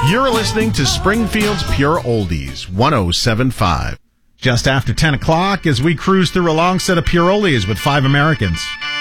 You're listening to Springfield's Pure Oldies, 107.5. Just after 10 o'clock as we cruise through a long set of Pure Oldies with 5 Americans.